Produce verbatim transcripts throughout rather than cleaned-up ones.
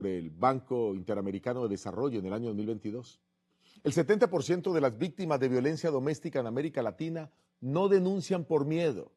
del Banco Interamericano de Desarrollo en el año dos mil veintidós. El setenta por ciento de las víctimas de violencia doméstica en América Latina no denuncian por miedo.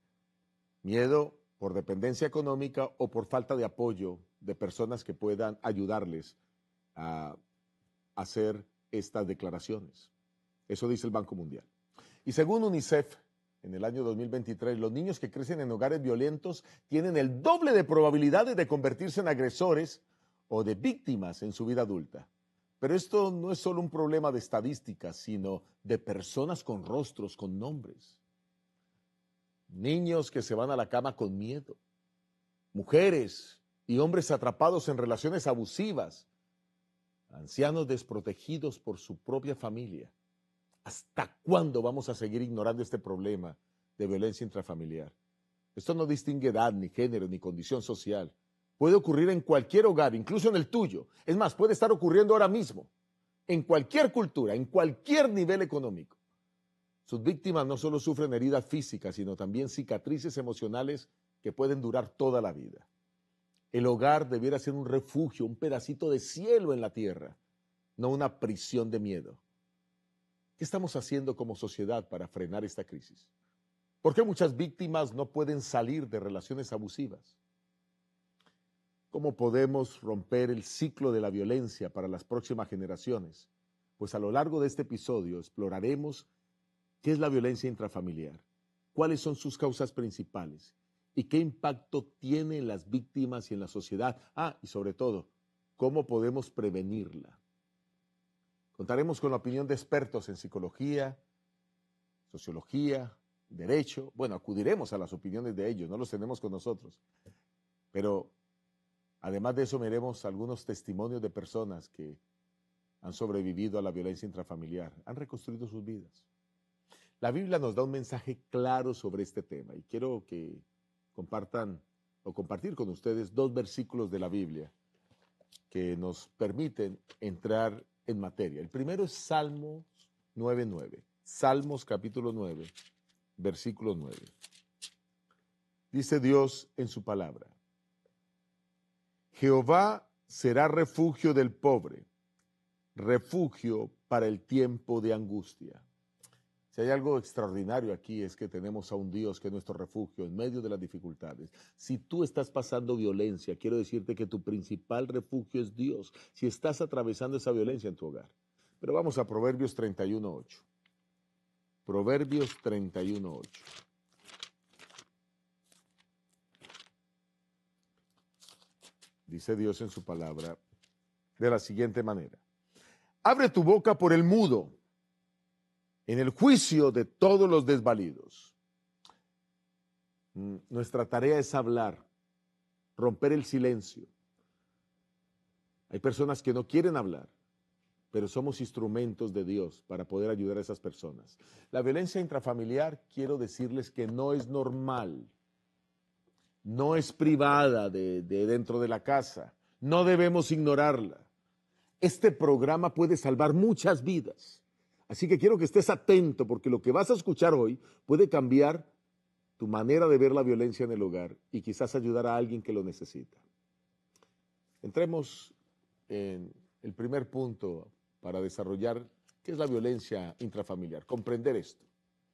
Miedo por dependencia económica o por falta de apoyo de personas que puedan ayudarles a hacer estas declaraciones. Eso dice el Banco Mundial. Y según UNICEF, en el año dos mil veintitrés, los niños que crecen en hogares violentos tienen el doble de probabilidades de convertirse en agresores o de víctimas en su vida adulta. Pero esto no es solo un problema de estadísticas, sino de personas con rostros, con nombres. Niños que se van a la cama con miedo. Mujeres y hombres atrapados en relaciones abusivas. Ancianos desprotegidos por su propia familia. ¿Hasta cuándo vamos a seguir ignorando este problema de violencia intrafamiliar? Esto no distingue edad, ni género, ni condición social. Puede ocurrir en cualquier hogar, incluso en el tuyo. Es más, puede estar ocurriendo ahora mismo, en cualquier cultura, en cualquier nivel económico. Sus víctimas no solo sufren heridas físicas, sino también cicatrices emocionales que pueden durar toda la vida. El hogar debiera ser un refugio, un pedacito de cielo en la tierra, no una prisión de miedo. ¿Qué estamos haciendo como sociedad para frenar esta crisis? ¿Por qué muchas víctimas no pueden salir de relaciones abusivas? ¿Cómo podemos romper el ciclo de la violencia para las próximas generaciones? Pues a lo largo de este episodio exploraremos qué es la violencia intrafamiliar, cuáles son sus causas principales y qué impacto tiene en las víctimas y en la sociedad. Ah, y sobre todo, cómo podemos prevenirla. Contaremos con la opinión de expertos en psicología, sociología, derecho. Bueno, acudiremos a las opiniones de ellos, no los tenemos con nosotros. Pero además de eso, veremos algunos testimonios de personas que han sobrevivido a la violencia intrafamiliar, han reconstruido sus vidas. La Biblia nos da un mensaje claro sobre este tema y quiero que compartan o compartir con ustedes dos versículos de la Biblia que nos permiten entrar en materia. El primero es Salmos nueve nueve. Salmos capítulo nueve, versículo nueve. Dice Dios en su palabra: Jehová será refugio del pobre, refugio para el tiempo de angustia. Si hay algo extraordinario aquí es que tenemos a un Dios que es nuestro refugio en medio de las dificultades. Si tú estás pasando violencia, quiero decirte que tu principal refugio es Dios, si estás atravesando esa violencia en tu hogar. Pero vamos a Proverbios treinta y uno ocho. Proverbios treinta y uno ocho. Dice Dios en su palabra de la siguiente manera: abre tu boca por el mudo, en el juicio de todos los desvalidos. Nuestra tarea es hablar, romper el silencio. Hay personas que no quieren hablar, pero somos instrumentos de Dios para poder ayudar a esas personas. La violencia intrafamiliar, quiero decirles que no es normal, no es privada de, de dentro de la casa, no debemos ignorarla. Este programa puede salvar muchas vidas. Así que quiero que estés atento porque lo que vas a escuchar hoy puede cambiar tu manera de ver la violencia en el hogar y quizás ayudar a alguien que lo necesita. Entremos en el primer punto para desarrollar qué es la violencia intrafamiliar, comprender esto.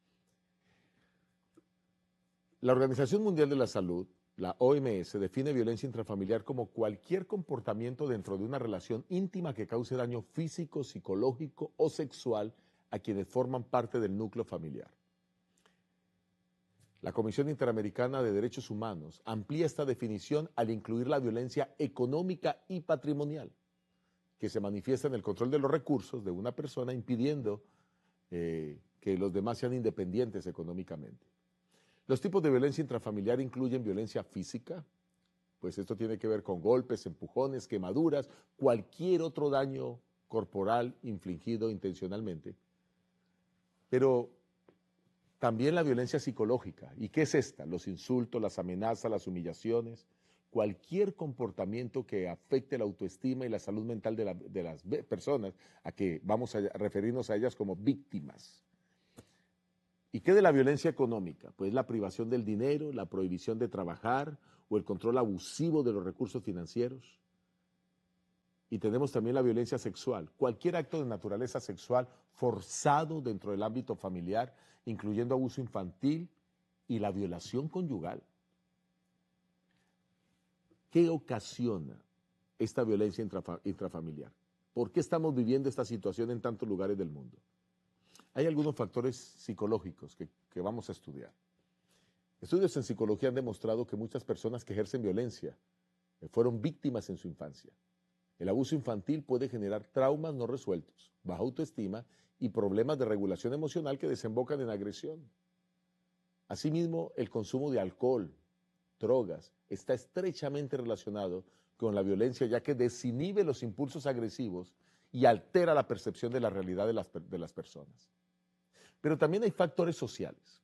La Organización Mundial de la Salud, la O M S, define violencia intrafamiliar como cualquier comportamiento dentro de una relación íntima que cause daño físico, psicológico o sexual a quienes forman parte del núcleo familiar. La Comisión Interamericana de Derechos Humanos amplía esta definición al incluir la violencia económica y patrimonial, que se manifiesta en el control de los recursos de una persona impidiendo eh, que los demás sean independientes económicamente. Los tipos de violencia intrafamiliar incluyen violencia física, pues esto tiene que ver con golpes, empujones, quemaduras, cualquier otro daño corporal infligido intencionalmente. Pero también la violencia psicológica. ¿Y qué es esta? Los insultos, las amenazas, las humillaciones, cualquier comportamiento que afecte la autoestima y la salud mental de, la, de las personas, a que vamos a referirnos a ellas como víctimas. ¿Y qué de la violencia económica? Pues la privación del dinero, la prohibición de trabajar o el control abusivo de los recursos financieros. Y tenemos también la violencia sexual. Cualquier acto de naturaleza sexual forzado dentro del ámbito familiar, incluyendo abuso infantil y la violación conyugal. ¿Qué ocasiona esta violencia intrafa- intrafamiliar? ¿Por qué estamos viviendo esta situación en tantos lugares del mundo? Hay algunos factores psicológicos que, que vamos a estudiar. Estudios en psicología han demostrado que muchas personas que ejercen violencia eh, fueron víctimas en su infancia. El abuso infantil puede generar traumas no resueltos, baja autoestima y problemas de regulación emocional que desembocan en agresión. Asimismo, el consumo de alcohol, drogas, está estrechamente relacionado con la violencia, ya que desinhibe los impulsos agresivos y altera la percepción de la realidad de las, de las personas. Pero también hay factores sociales.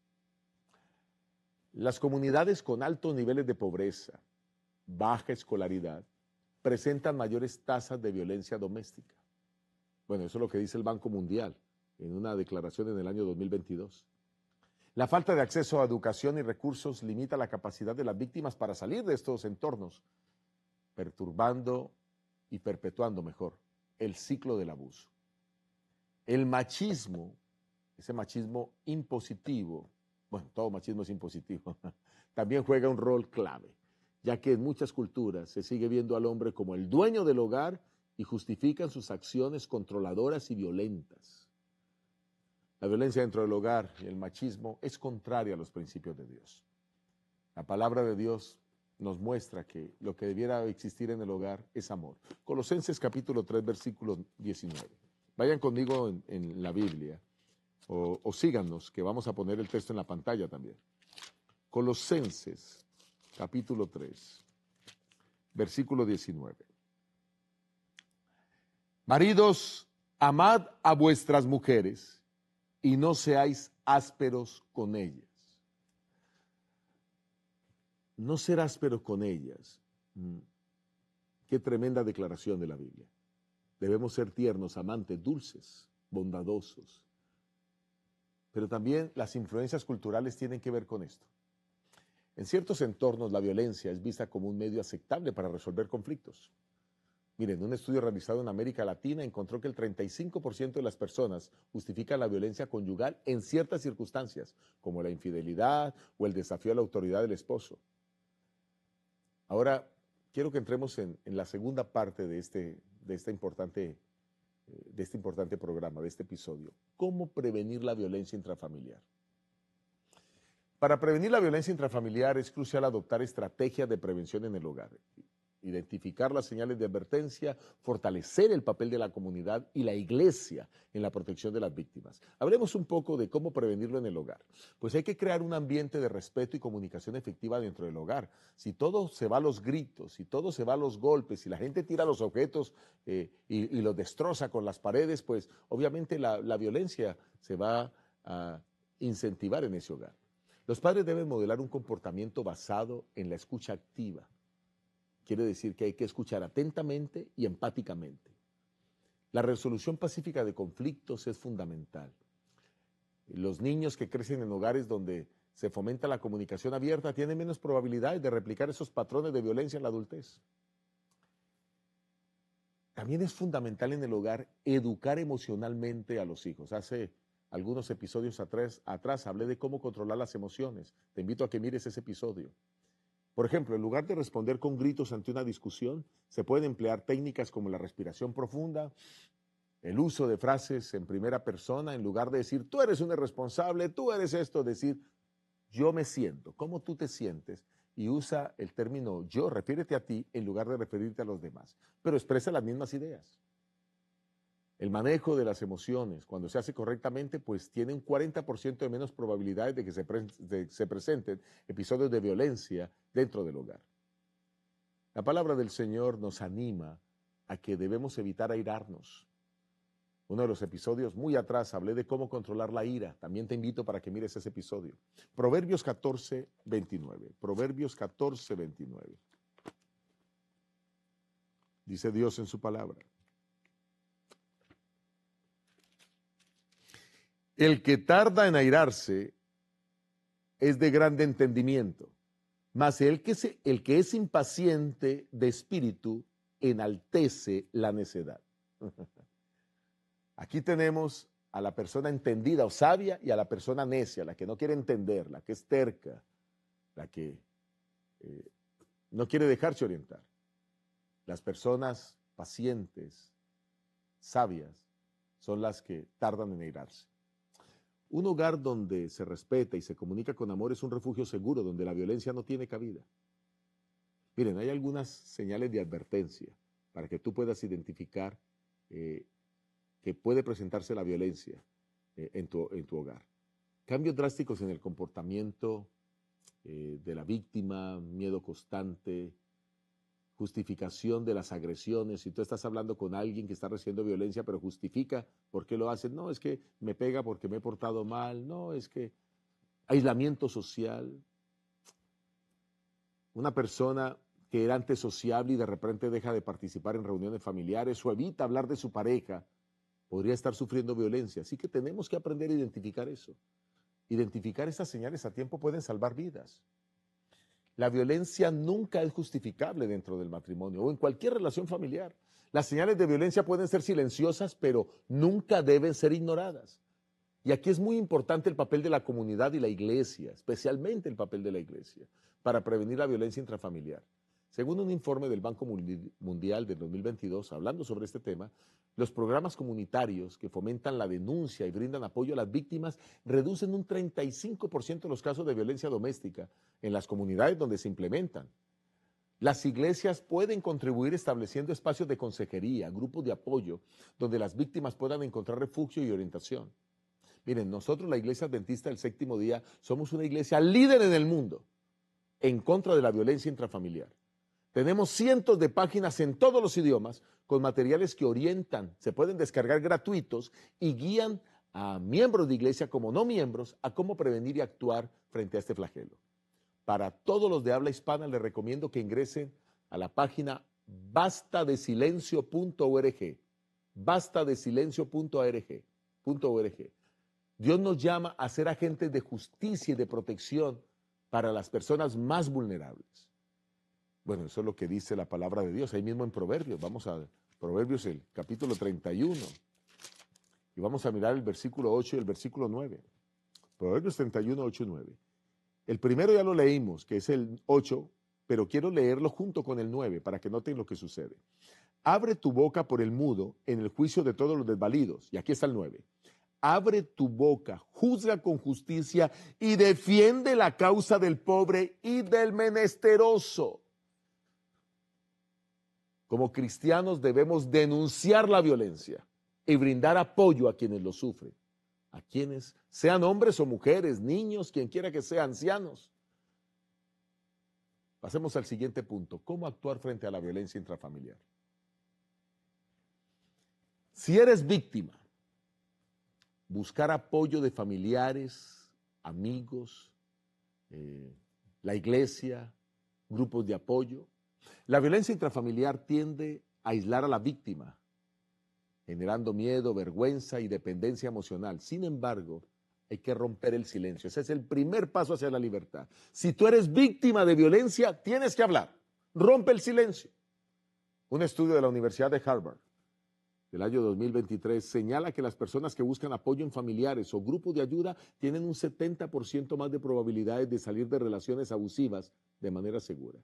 Las comunidades con altos niveles de pobreza, baja escolaridad, presentan mayores tasas de violencia doméstica. Bueno, eso es lo que dice el Banco Mundial en una declaración en el año dos mil veintidós. La falta de acceso a educación y recursos limita la capacidad de las víctimas para salir de estos entornos, perturbando y perpetuando, mejor, el ciclo del abuso. El machismo, ese machismo impositivo, bueno, todo machismo es impositivo, también juega un rol clave, ya que en muchas culturas se sigue viendo al hombre como el dueño del hogar y justifican sus acciones controladoras y violentas. La violencia dentro del hogar y el machismo es contraria a los principios de Dios. La palabra de Dios nos muestra que lo que debiera existir en el hogar es amor. Colosenses capítulo tres, versículo diecinueve. Vayan conmigo en, en la Biblia o, o síganos, que vamos a poner el texto en la pantalla también. Colosenses capítulo tres, versículo diecinueve. Maridos, amad a vuestras mujeres y no seáis ásperos con ellas. No ser ásperos con ellas. Mm. Qué tremenda declaración de la Biblia. Debemos ser tiernos, amantes, dulces, bondadosos. Pero también las influencias culturales tienen que ver con esto. En ciertos entornos la violencia es vista como un medio aceptable para resolver conflictos. Miren, un estudio realizado en América Latina encontró que el treinta y cinco por ciento de las personas justifican la violencia conyugal en ciertas circunstancias, como la infidelidad o el desafío a la autoridad del esposo. Ahora, quiero que entremos en, en la segunda parte de este, de, esta importante, de este importante programa, de este episodio. ¿Cómo prevenir la violencia intrafamiliar? Para prevenir la violencia intrafamiliar es crucial adoptar estrategias de prevención en el hogar, identificar las señales de advertencia, fortalecer el papel de la comunidad y la iglesia en la protección de las víctimas. Hablemos un poco de cómo prevenirlo en el hogar. Pues hay que crear un ambiente de respeto y comunicación efectiva dentro del hogar. Si todo se va a los gritos, si todo se va a los golpes, si la gente tira los objetos eh, y, y los destroza con las paredes, pues obviamente la, la violencia se va a incentivar en ese hogar. Los padres deben modelar un comportamiento basado en la escucha activa. Quiere decir que hay que escuchar atentamente y empáticamente. La resolución pacífica de conflictos es fundamental. Los niños que crecen en hogares donde se fomenta la comunicación abierta tienen menos probabilidades de replicar esos patrones de violencia en la adultez. También es fundamental en el hogar educar emocionalmente a los hijos. Hace algunos episodios atrás, atrás hablé de cómo controlar las emociones. Te invito a que mires ese episodio. Por ejemplo, en lugar de responder con gritos ante una discusión, se pueden emplear técnicas como la respiración profunda, el uso de frases en primera persona, en lugar de decir, tú eres un irresponsable, tú eres esto, decir, yo me siento, ¿cómo tú te sientes? Y usa el término yo, refiérete a ti, en lugar de referirte a los demás, pero expresa las mismas ideas. El manejo de las emociones, cuando se hace correctamente, pues tiene un cuarenta por ciento de menos probabilidades de que se, pre de, se presenten episodios de violencia dentro del hogar. La palabra del Señor nos anima a que debemos evitar airarnos. Uno de los episodios muy atrás hablé de cómo controlar la ira. También te invito para que mires ese episodio. Proverbios catorce, veintinueve. Proverbios catorce, veintinueve. Dice Dios en su palabra. El que tarda en airarse es de grande entendimiento, mas el que, se, el que es impaciente de espíritu enaltece la necedad. Aquí tenemos a la persona entendida o sabia y a la persona necia, la que no quiere entender, la que es terca, la que eh, no quiere dejarse orientar. Las personas pacientes, sabias, son las que tardan en airarse. Un hogar donde se respeta y se comunica con amor es un refugio seguro, donde la violencia no tiene cabida. Miren, hay algunas señales de advertencia para que tú puedas identificar eh, que puede presentarse la violencia eh, en, tu, en tu hogar. Cambios drásticos en el comportamiento eh, de la víctima, miedo constante, justificación de las agresiones. Si tú estás hablando con alguien que está recibiendo violencia, pero justifica por qué lo hace, no, es que me pega porque me he portado mal, no, es que aislamiento social. Una persona que era antes sociable y de repente deja de participar en reuniones familiares o evita hablar de su pareja, podría estar sufriendo violencia. Así que tenemos que aprender a identificar eso. Identificar estas señales a tiempo pueden salvar vidas. La violencia nunca es justificable dentro del matrimonio o en cualquier relación familiar. Las señales de violencia pueden ser silenciosas, pero nunca deben ser ignoradas. Y aquí es muy importante el papel de la comunidad y la iglesia, especialmente el papel de la iglesia, para prevenir la violencia intrafamiliar. Según un informe del Banco Mundial del dos mil veintidós, hablando sobre este tema, los programas comunitarios que fomentan la denuncia y brindan apoyo a las víctimas reducen un treinta y cinco por ciento los casos de violencia doméstica en las comunidades donde se implementan. Las iglesias pueden contribuir estableciendo espacios de consejería, grupos de apoyo, donde las víctimas puedan encontrar refugio y orientación. Miren, nosotros, la Iglesia Adventista del Séptimo Día, somos una iglesia líder en el mundo en contra de la violencia intrafamiliar. Tenemos cientos de páginas en todos los idiomas con materiales que orientan, se pueden descargar gratuitos y guían a miembros de iglesia como no miembros a cómo prevenir y actuar frente a este flagelo. Para todos los de habla hispana les recomiendo que ingresen a la página basta de silencio punto org, basta de silencio punto org. Dios nos llama a ser agentes de justicia y de protección para las personas más vulnerables. Bueno, eso es lo que dice la palabra de Dios, ahí mismo en Proverbios. Vamos a Proverbios, el capítulo treinta y uno, y vamos a mirar el versículo ocho y el versículo nueve. Proverbios treinta y uno, ocho y nueve. El primero ya lo leímos, que es el ocho, pero quiero leerlo junto con el nueve para que noten lo que sucede. Abre tu boca por el mudo en el juicio de todos los desvalidos. Y aquí está el nueve. Abre tu boca, juzga con justicia y defiende la causa del pobre y del menesteroso. Como cristianos debemos denunciar la violencia y brindar apoyo a quienes lo sufren, a quienes sean hombres o mujeres, niños, quien quiera que sea, ancianos. Pasemos al siguiente punto, ¿cómo actuar frente a la violencia intrafamiliar? Si eres víctima, buscar apoyo de familiares, amigos, eh, la iglesia, grupos de apoyo. La violencia intrafamiliar tiende a aislar a la víctima, generando miedo, vergüenza y dependencia emocional. Sin embargo, hay que romper el silencio. Ese es el primer paso hacia la libertad. Si tú eres víctima de violencia, tienes que hablar. Rompe el silencio. Un estudio de la Universidad de Harvard del año dos mil veintitrés señala que las personas que buscan apoyo en familiares o grupos de ayuda tienen un setenta por ciento más de probabilidades de salir de relaciones abusivas de manera segura.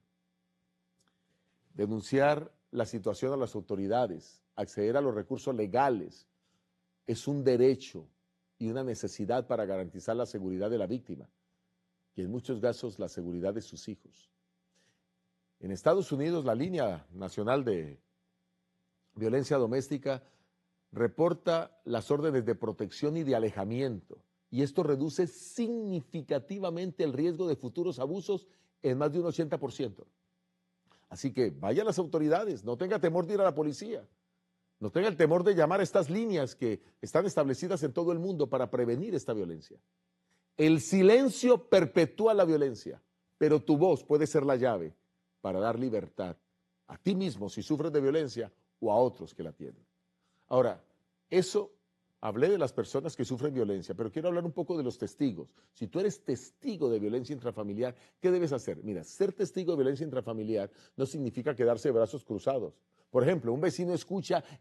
Denunciar la situación a las autoridades, acceder a los recursos legales, es un derecho y una necesidad para garantizar la seguridad de la víctima y en muchos casos la seguridad de sus hijos. En Estados Unidos, la Línea Nacional de Violencia Doméstica reporta las órdenes de protección y de alejamiento, y esto reduce significativamente el riesgo de futuros abusos en más de un ochenta por ciento. Así que vaya a las autoridades, no tenga temor de ir a la policía, no tenga el temor de llamar a estas líneas que están establecidas en todo el mundo para prevenir esta violencia. El silencio perpetúa la violencia, pero tu voz puede ser la llave para dar libertad a ti mismo si sufres de violencia o a otros que la tienen. Ahora, eso, hablé de las personas que sufren violencia, pero quiero hablar un poco de los testigos. Si tú eres testigo de violencia intrafamiliar, ¿qué debes hacer? Mira, ser testigo de violencia intrafamiliar no significa quedarse de brazos cruzados, Por ejemplo, un vecino escucha